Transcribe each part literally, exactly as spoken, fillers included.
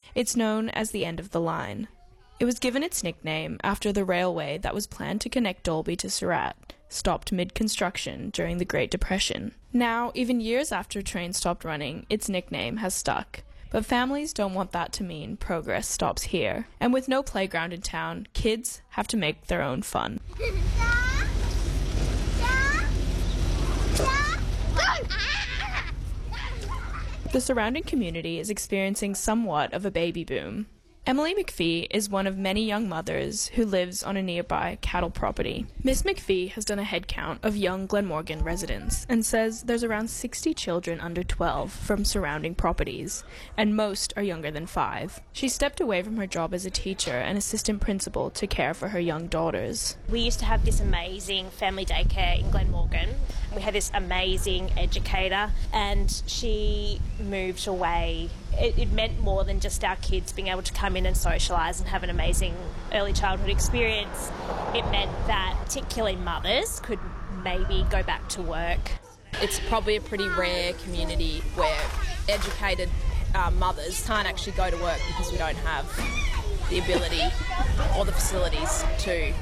It's known as the End of the Line. It was given its nickname after the railway that was planned to connect Dalby to Surat stopped mid-construction during the Great Depression. Now, even years after trains stopped running, its nickname has stuck. But families don't want that to mean progress stops here. And with no playground in town, kids have to make their own fun. The surrounding community is experiencing somewhat of a baby boom. Emily McPhee is one of many young mothers who lives on a nearby cattle property. Miss McPhee has done a head count of young Glenmorgan residents and says there's around sixty children under twelve from surrounding properties, and most are younger than five. She stepped away from her job as a teacher and assistant principal to care for her young daughters. We used to have this amazing family daycare in Glenmorgan. We had this amazing educator, and she moved away. It, it meant more than just our kids being able to come in and socialise and have an amazing early childhood experience. It meant that particularly mothers could maybe go back to work. It's probably a pretty rare community where educated uh, mothers can't actually go to work because we don't have the ability or the facilities to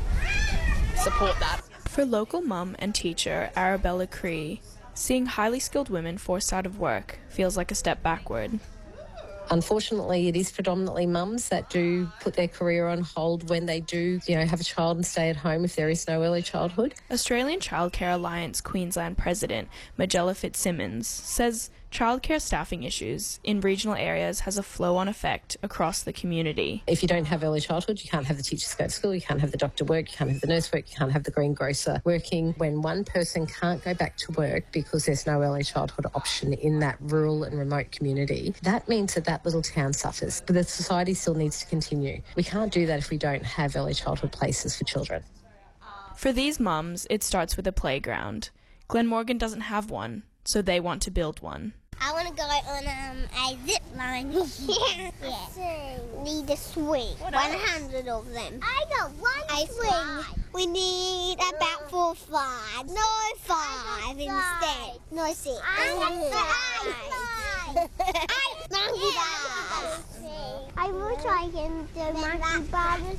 support that. For local mum and teacher Arabella Cree, seeing highly skilled women forced out of work feels like a step backward. Unfortunately, it is predominantly mums that do put their career on hold when they do, you know, have a child and stay at home if there is no early childhood. Australian Childcare Alliance Queensland President Magella Fitzsimmons says childcare staffing issues in regional areas has a flow-on effect across the community. If you don't have early childhood, you can't have the teachers go to school, you can't have the doctor work, you can't have the nurse work, you can't have the greengrocer working. When one person can't go back to work because there's no early childhood option in that rural and remote community, that means that that little town suffers. But the society still needs to continue. We can't do that if we don't have early childhood places for children. For these mums, it starts with a playground. Glenmorgan doesn't have one, so they want to build one. I want to go on um, a zip line. yeah. yeah. Need a swing. one hundred of them. I got one a swing. Slide. We need about four slides. No five instead. No six. I got five. Eight monkey bars. I wish I can do monkey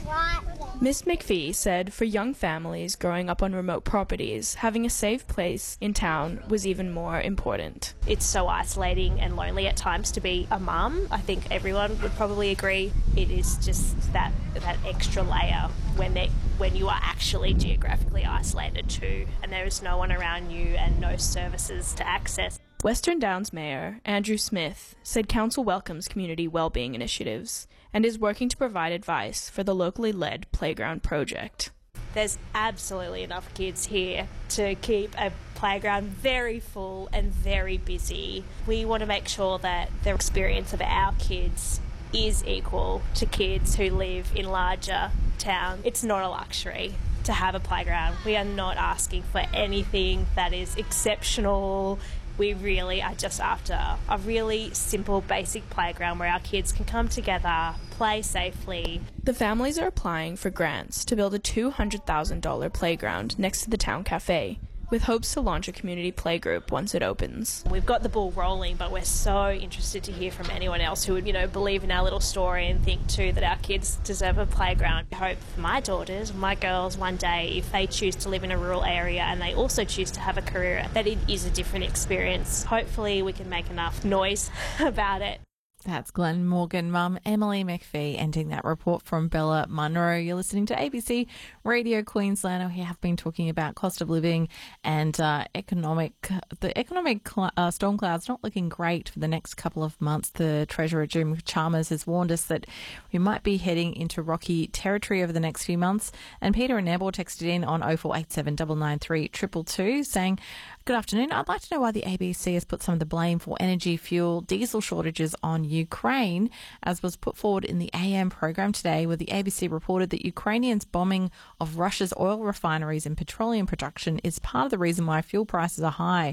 bars. Miss McPhee said for young families growing up on remote properties, having a safe place in town was even more important. It's so isolating and lonely at times to be a mum. I think everyone would probably agree. It is just that that extra layer when they when you are actually geographically isolated too, and there is no one around you and no services to access. Western Downs Mayor Andrew Smith said council welcomes community wellbeing initiatives and is working to provide advice for the locally led playground project. There's absolutely enough kids here to keep a playground very full and very busy. We want to make sure that the experience of our kids is equal to kids who live in larger towns. It's not a luxury to have a playground. We are not asking for anything that is exceptional. We really are just after a really simple, basic playground where our kids can come together, play safely. The families are applying for grants to build a two hundred thousand dollars playground next to the town cafe, with hopes to launch a community playgroup once it opens. We've got the ball rolling, but we're so interested to hear from anyone else who would, you know, believe in our little story and think too that our kids deserve a playground. I hope for my daughters, my girls, one day, if they choose to live in a rural area and they also choose to have a career, that it is a different experience. Hopefully we can make enough noise about it. That's Glenmorgan mum Emily McPhee ending that report from Bella Munro. You're listening to A B C Radio Queensland. We have been talking about cost of living and uh, economic, the economic cl- uh, storm clouds not looking great for the next couple of months. The Treasurer Jim Chalmers has warned us that we might be heading into rocky territory over the next few months. And Peter and Nebel texted in on oh four eight seven nine nine three two two two saying, good afternoon. I'd like to know why the A B C has put some of the blame for energy, fuel, diesel shortages on Ukraine, as was put forward in the A M program today, where the A B C reported that Ukrainians' bombing of Russia's oil refineries and petroleum production is part of the reason why fuel prices are high.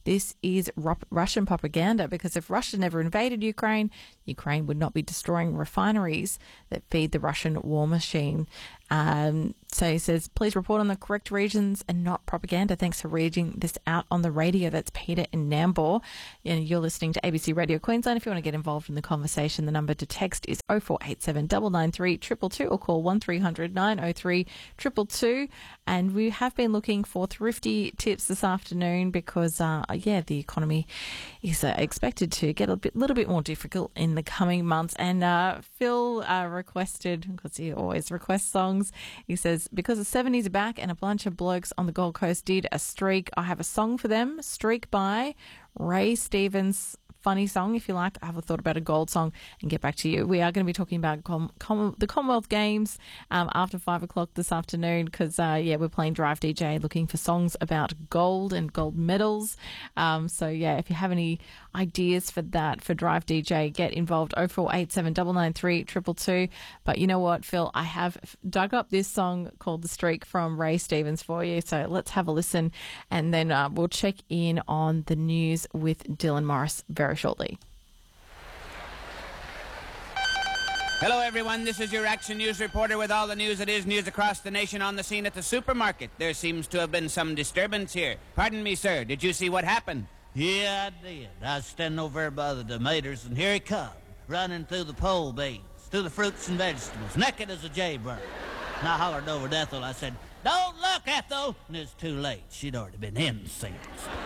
this is Ru- Russian propaganda, because if Russia never invaded Ukraine, Ukraine would not be destroying refineries that feed the Russian war machine. Um, so he says, please report on the correct regions and not propaganda. Thanks for reading this out on the radio. That's Peter in Nambour. And you're listening to A B C Radio Queensland. If you want to get involved in the conversation, the number to text is oh four eight seven, nine nine three, two two two or call one three hundred, nine oh three, two two two. And we have been looking for thrifty tips this afternoon because, uh, yeah, the economy is uh, expected to get a bit, little bit more difficult in the coming months. And uh, Phil uh, requested, because he always requests songs, he says, because the seventies are back and a bunch of blokes on the Gold Coast did a streak, I have a song for them, Streak by Ray Stevens. Funny song, if you like. I have a thought about a gold song and get back to you. We are going to be talking about com- com- the Commonwealth Games um, after five o'clock this afternoon because, uh, yeah, we're playing Drive D J, looking for songs about gold and gold medals. Um, so, yeah, if you have any ideas for that, for Drive D J, get involved. oh four eight seven, nine nine three, two two two. But you know what, Phil? I have dug up this song called The Streak from Ray Stevens for you. So let's have a listen and then uh, we'll check in on the news with Dylan Morris very shortly. Hello everyone, this is your Action News reporter with all the news that is news across the nation on the scene at the supermarket. There seems to have been some disturbance here. Pardon me, sir, did you see what happened? Yeah, I did. I was standing over there by the tomatoes, and here he come, running through the pole beans, through the fruits and vegetables, naked as a jaybird. And I hollered over to Ethel, I said, "Don't look, Ethel!" And it's too late. She'd already been incensed.